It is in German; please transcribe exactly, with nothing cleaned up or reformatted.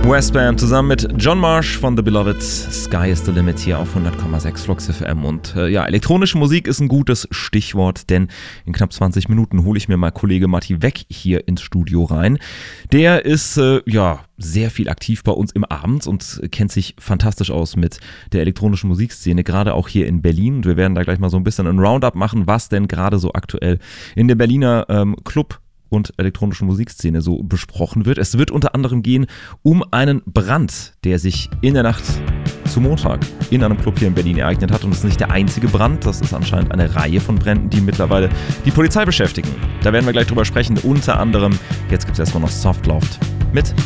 Westbam zusammen mit John Marsh von The Beloved. Sky is the limit hier auf hundert Komma sechs Flux F M. Und äh, ja, elektronische Musik ist ein gutes Stichwort, denn in knapp zwanzig Minuten hole ich mir mal Kollege Matti Weck hier ins Studio rein. Der ist äh, ja sehr viel aktiv bei uns im Abend und kennt sich fantastisch aus mit der elektronischen Musikszene, gerade auch hier in Berlin. Und wir werden da gleich mal so ein bisschen ein Roundup machen, was denn gerade so aktuell in der Berliner ähm, Club- und elektronischen Musikszene so besprochen wird. Es wird unter anderem gehen um einen Brand, der sich in der Nacht zu Montag in einem Club hier in Berlin ereignet hat. Und es ist nicht der einzige Brand, das ist anscheinend eine Reihe von Bränden, die mittlerweile die Polizei beschäftigen. Da werden wir gleich drüber sprechen. Unter anderem, jetzt gibt es erstmal noch Softloft mit